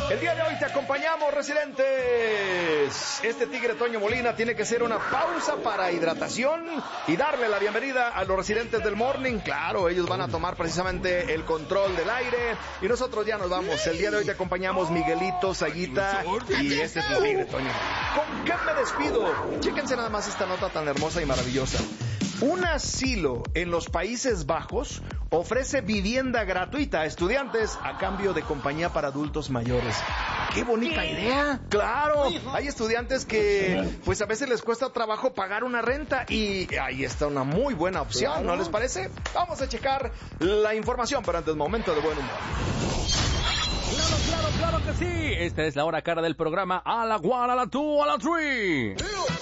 El día de hoy te acompañamos, residentes. Este tigre Toño Molina tiene que hacer una pausa para hidratación y darle la bienvenida a los residentes del Morning. Claro, ellos van a tomar precisamente el control del aire y nosotros ya nos vamos. El día de hoy te acompañamos Miguelito, Saguita y este es el tigre Toño. ¿Con qué me despido? Chéquense nada más esta nota tan hermosa y maravillosa. Un asilo en los Países Bajos ofrece vivienda gratuita a estudiantes a cambio de compañía para adultos mayores. ¡Qué bonita idea! ¡Claro! Hay estudiantes que pues a veces les cuesta trabajo pagar una renta y ahí está una muy buena opción, ¿no les parece? Vamos a checar la información, pero antes momento de buen humor. Claro que sí. Esta es la hora cara del programa A la 1, a la 2, a la 3.